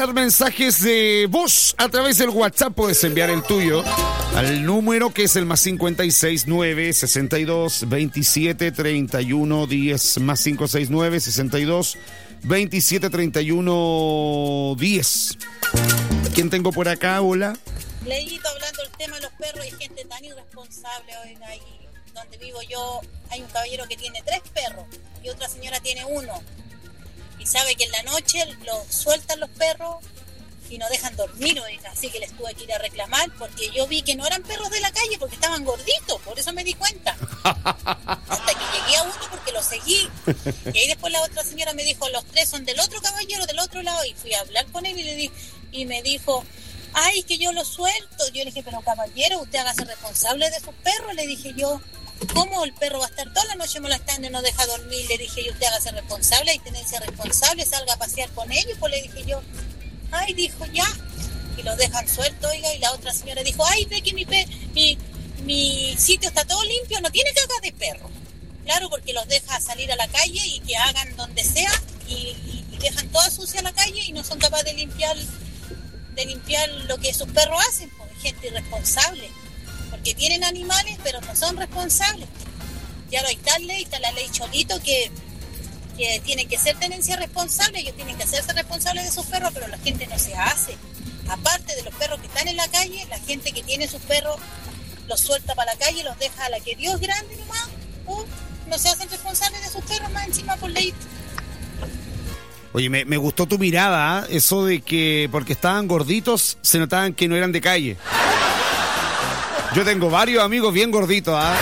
Mensajes de voz a través del WhatsApp. Puedes enviar el tuyo al número que es el más 569 62 27 31 10 más 569 62 27 31 10. ¿Quién tengo por acá? Hola. Leíto, hablando del tema de los perros, hay gente tan irresponsable. Ahí donde vivo yo hay un caballero que tiene 3 perros y otra señora tiene 1. Y sabe que en la noche los sueltan los perros y no dejan dormir, oiga. Así que les tuve que ir a reclamar porque yo vi que no eran perros de la calle porque estaban gorditos, por eso me di cuenta. Hasta que llegué a uno porque lo seguí. Y ahí después la otra señora me dijo, los 3 son del otro caballero, del otro lado. Y fui a hablar con él y me dijo, ay, que yo lo suelto. Yo le dije, pero caballero, usted hágase responsable de sus perros. Le dije yo, ¿cómo el perro va a estar toda la noche molestando y no deja dormir? Le dije yo, usted hágase responsable, hay tenencia responsable, salga a pasear con ellos. Pues le dije yo, ay, dijo, ya. Y los dejan sueltos, oiga. Y la otra señora dijo, ay, ve que mi sitio está todo limpio, no tiene caca de perro. Claro, porque los deja salir a la calle y que hagan donde sea y dejan toda sucia la calle y no son capaces de limpiar lo que sus perros hacen. Pues gente irresponsable. Porque tienen animales, pero no son responsables. Ya no hay tal ley, está la ley Cholito que tienen que ser tenencia responsable, ellos tienen que hacerse responsables de sus perros, pero la gente no se hace. Aparte de los perros que están en la calle, la gente que tiene sus perros los suelta para la calle, los deja a la que Dios grande nomás, o no se hacen responsables de sus perros más encima por ley. Oye, me gustó tu mirada, ¿eh? Eso de que porque estaban gorditos se notaban que no eran de calle. Yo tengo varios amigos bien gorditos, ¿ah?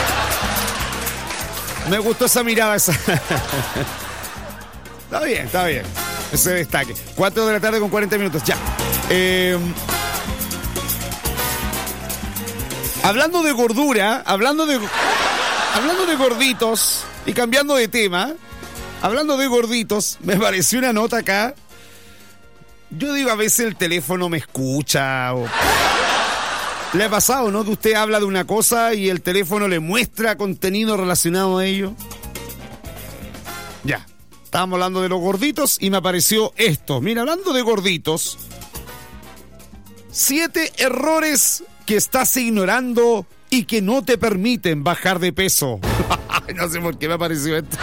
Me gustó esa mirada, esa. Está bien. Ese destaque. 4 de la tarde con 40 minutos, ya. Hablando de gordura, hablando de gorditos y cambiando de tema, hablando de gorditos, me pareció una nota acá. Yo digo, a veces el teléfono me escucha o... ¿Le ha pasado, no? Que usted habla de una cosa y el teléfono le muestra contenido relacionado a ello. Ya, estábamos hablando de los gorditos y me apareció esto. Mira, hablando de gorditos, 7 errores que estás ignorando y que no te permiten bajar de peso. No sé por qué me apareció esto.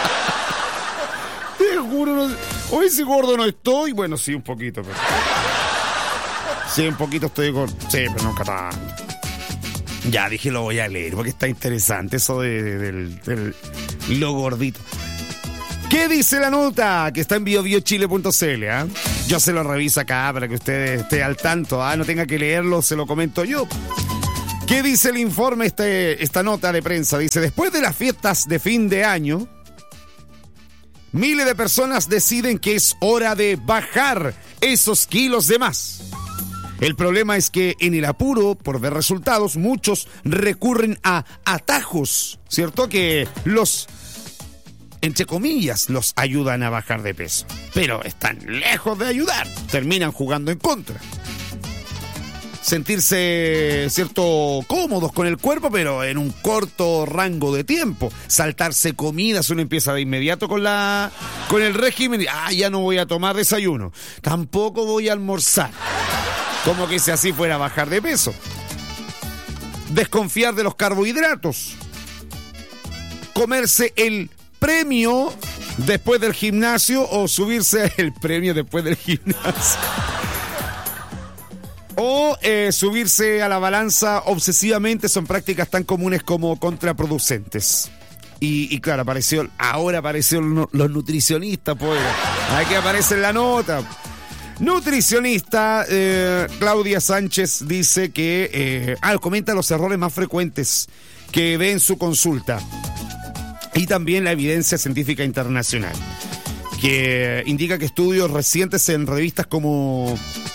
Te juro, no... Hoy si gordo no estoy. Bueno, sí, un poquito, pero... Sí, un poquito estoy gordo. Sí, pero nunca tanto. Ya dije, lo voy a leer porque está interesante eso de lo gordito. ¿Qué dice la nota? Que está en biobiochile.cl, ¿eh? Yo se lo reviso acá para que usted esté al tanto, ¿eh? No tenga que leerlo, se lo comento yo. ¿Qué dice el informe, esta nota de prensa? Dice, después de las fiestas de fin de año, miles de personas deciden que es hora de bajar esos kilos de más. El problema es que en el apuro por ver resultados, muchos recurren a atajos, ¿cierto? Que los, entre comillas, los ayudan a bajar de peso. Pero están lejos de ayudar, terminan jugando en contra. Sentirse, ¿cierto?, cómodos con el cuerpo, pero en un corto rango de tiempo. Saltarse comidas, uno empieza de inmediato con el régimen. Ya no voy a tomar desayuno. Tampoco voy a almorzar. Como que si así fuera a bajar de peso. Desconfiar de los carbohidratos. Comerse el premio después del gimnasio o subirse el premio después del gimnasio. O subirse a la balanza obsesivamente son prácticas tan comunes como contraproducentes. Y claro, ahora aparecieron los nutricionistas, pues. Aquí aparece en la nota. Nutricionista Claudia Sánchez dice que comenta los errores más frecuentes que ve en su consulta y también la evidencia científica internacional, que indica que estudios recientes en revistas como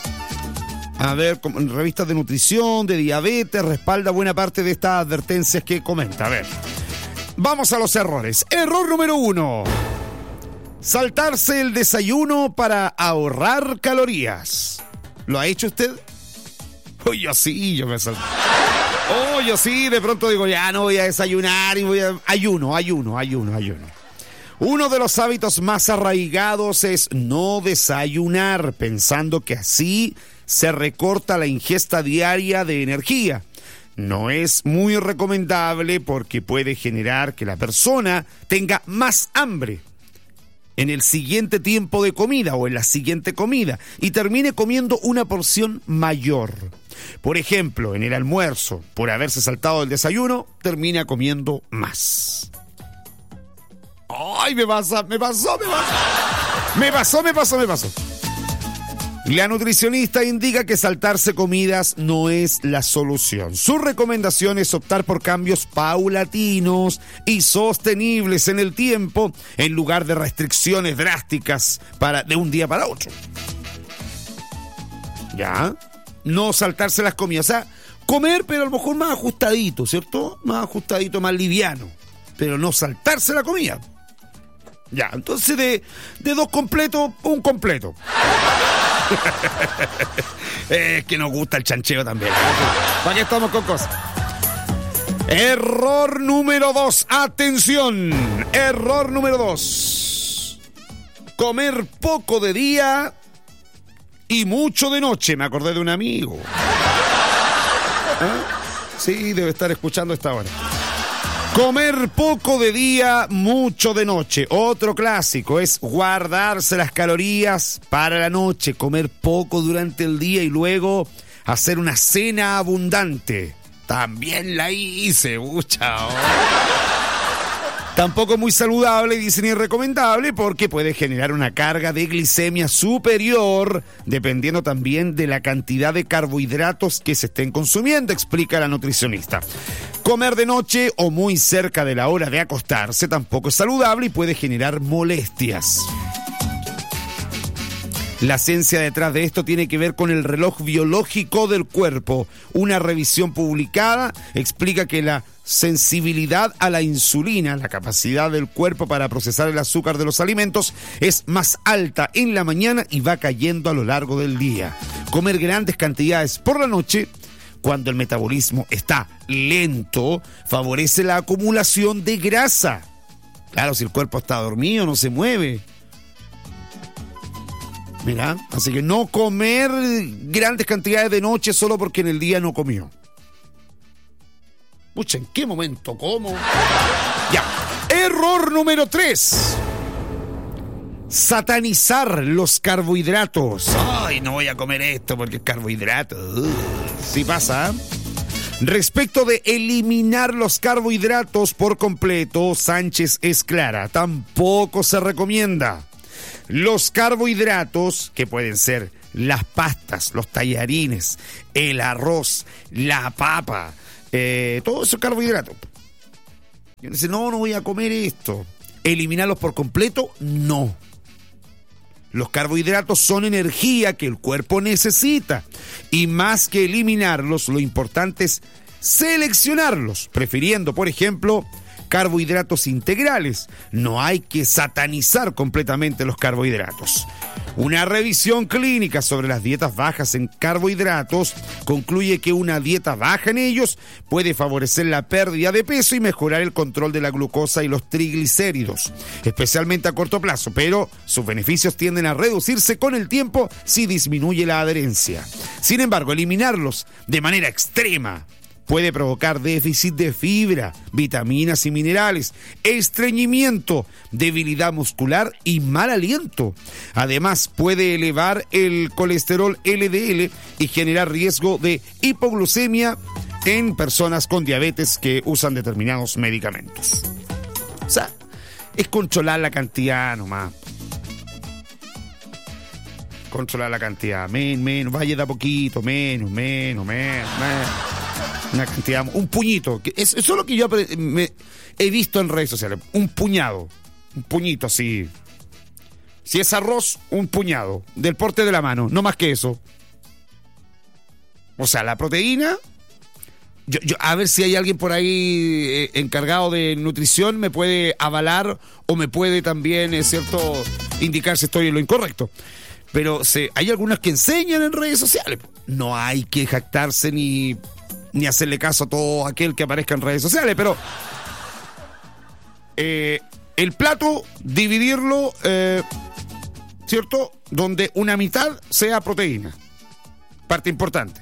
en revistas de nutrición, de diabetes, respalda buena parte de estas advertencias que comenta. A ver, vamos a los errores. Error número 1. Saltarse el desayuno para ahorrar calorías. ¿Lo ha hecho usted? Yo me salto. Yo sí, de pronto digo, ya no voy a desayunar y voy a... Ayuno. Uno de los hábitos más arraigados es no desayunar, pensando que así se recorta la ingesta diaria de energía. No es muy recomendable porque puede generar que la persona tenga más hambre en el siguiente tiempo de comida o en la siguiente comida y termine comiendo una porción mayor. Por ejemplo, en el almuerzo, por haberse saltado el desayuno, termina comiendo más. ¡Ay, me pasó! La nutricionista indica que saltarse comidas no es la solución. Su recomendación es optar por cambios paulatinos y sostenibles en el tiempo, en lugar de restricciones drásticas de un día para otro. ¿Ya? No saltarse las comidas. O sea, comer, pero a lo mejor más ajustadito, ¿cierto? Más ajustadito, más liviano. Pero no saltarse la comida. Ya, entonces de dos completos, un completo. Es que nos gusta el chancheo también. ¿Para qué estamos con cosas? Error número 2. Atención. Error número 2. Comer poco de día y mucho de noche. Me acordé de un amigo. Sí, debe estar escuchando esta hora. Comer poco de día, mucho de noche. Otro clásico es guardarse las calorías para la noche, comer poco durante el día y luego hacer una cena abundante. También la hice, chao. Tampoco es muy saludable, dice, ni recomendable, porque puede generar una carga de glicemia superior, dependiendo también de la cantidad de carbohidratos que se estén consumiendo, explica la nutricionista. Comer de noche o muy cerca de la hora de acostarse tampoco es saludable y puede generar molestias. La ciencia detrás de esto tiene que ver con el reloj biológico del cuerpo. Una revisión publicada explica que la sensibilidad a la insulina, la capacidad del cuerpo para procesar el azúcar de los alimentos, es más alta en la mañana y va cayendo a lo largo del día. Comer grandes cantidades por la noche, cuando el metabolismo está lento, favorece la acumulación de grasa. Claro, si el cuerpo está dormido, no se mueve. Mira, así que no comer grandes cantidades de noche solo porque en el día no comió. Pucha, ¿en qué momento como? Ya. Error número 3. Satanizar los carbohidratos. Ay, no voy a comer esto porque es carbohidrato. Sí pasa. Respecto de eliminar los carbohidratos por completo, Sánchez es clara. Tampoco se recomienda. Los carbohidratos, que pueden ser las pastas, los tallarines, el arroz, la papa, todo eso es carbohidrato. Y uno dice, no voy a comer esto. ¿Eliminarlos por completo? No. Los carbohidratos son energía que el cuerpo necesita. Y más que eliminarlos, lo importante es seleccionarlos, prefiriendo, por ejemplo, carbohidratos integrales. No hay que satanizar completamente los carbohidratos. Una revisión clínica sobre las dietas bajas en carbohidratos concluye que una dieta baja en ellos puede favorecer la pérdida de peso y mejorar el control de la glucosa y los triglicéridos, especialmente a corto plazo, pero sus beneficios tienden a reducirse con el tiempo si disminuye la adherencia. Sin embargo, eliminarlos de manera extrema puede provocar déficit de fibra, vitaminas y minerales, estreñimiento, debilidad muscular y mal aliento. Además, puede elevar el colesterol LDL y generar riesgo de hipoglucemia en personas con diabetes que usan determinados medicamentos. O sea, es controlar la cantidad nomás. Controlar la cantidad, menos, vaya de a poquito, menos. Una cantidad, un puñito. Eso es lo que yo he visto en redes sociales. Un puñado. Un puñito así. Si es arroz, un puñado. Del porte de la mano. No más que eso. O sea, la proteína. Yo a ver si hay alguien por ahí encargado de nutrición me puede avalar o me puede también, es cierto, indicar si estoy en lo incorrecto. Pero hay algunas que enseñan en redes sociales. No hay que jactarse ni hacerle caso a todo aquel que aparezca en redes sociales, pero el plato, dividirlo, ¿cierto? Donde una mitad sea proteína. Parte importante.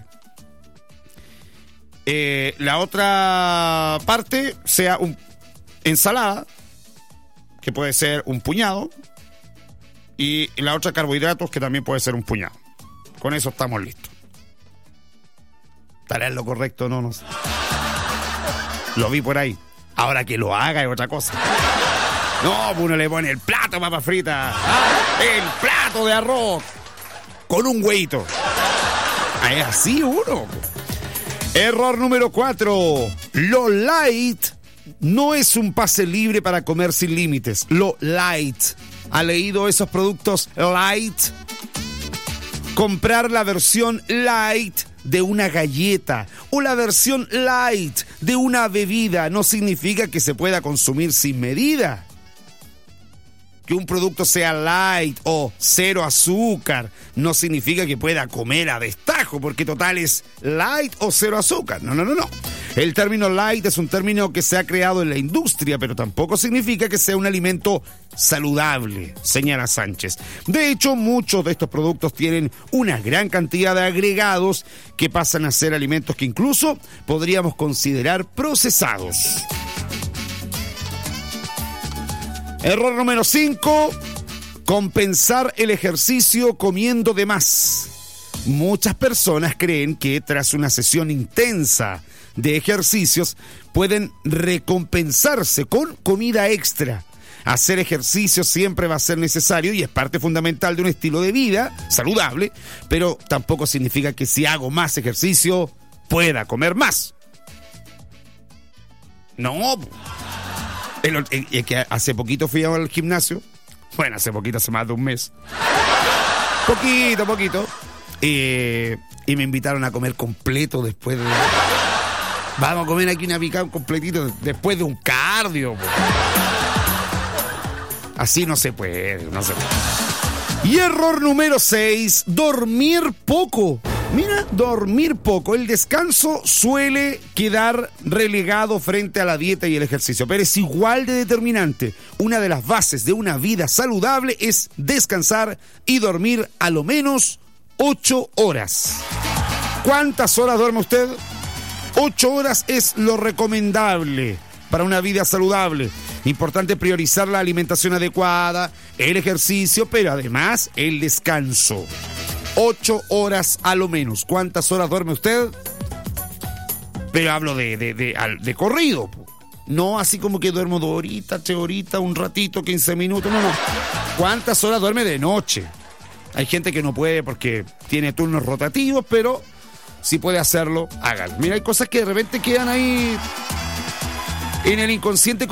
La otra parte sea ensalada, que puede ser un puñado, y la otra carbohidratos, que también puede ser un puñado. Con eso estamos listos. ¿Estará en lo correcto? No sé. Lo vi por ahí. Ahora que lo haga es otra cosa. No, uno le pone el plato de papa frita, el plato de arroz, con un huevito. Es así uno. Error número 4. Lo light no es un pase libre para comer sin límites. Lo light. ¿Ha leído esos productos light? Comprar la versión light de una galleta o la versión light de una bebida no significa que se pueda consumir sin medida. Que un producto sea light o cero azúcar no significa que pueda comer a destajo, porque total es light o cero azúcar. No. El término light es un término que se ha creado en la industria, pero tampoco significa que sea un alimento saludable, señala Sánchez. De hecho, muchos de estos productos tienen una gran cantidad de agregados que pasan a ser alimentos que incluso podríamos considerar procesados. Error número 5, compensar el ejercicio comiendo de más. Muchas personas creen que tras una sesión intensa de ejercicios pueden recompensarse con comida extra. Hacer ejercicio siempre va a ser necesario y es parte fundamental de un estilo de vida saludable, pero tampoco significa que si hago más ejercicio pueda comer más. No. Es que hace poquito fui al gimnasio. Bueno, hace más de un mes. Poquito. Y me invitaron a comer completo después de... Vamos a comer aquí una picada completito después de un cardio. Así no se puede. Y error número 6, dormir poco. Mira, dormir poco. El descanso suele quedar relegado frente a la dieta y el ejercicio, pero es igual de determinante. Una de las bases de una vida saludable es descansar y dormir a lo menos 8 horas. ¿Cuántas horas duerme usted? 8 horas es lo recomendable para una vida saludable. Importante priorizar la alimentación adecuada, el ejercicio, pero además el descanso. 8 horas a lo menos. ¿Cuántas horas duerme usted? Pero hablo de corrido. No así como que duermo 2 horitas, 3 horitas, un ratito, 15 minutos. No. ¿Cuántas horas duerme de noche? Hay gente que no puede porque tiene turnos rotativos, pero si puede hacerlo, hágalo. Mira, hay cosas que de repente quedan ahí en el inconsciente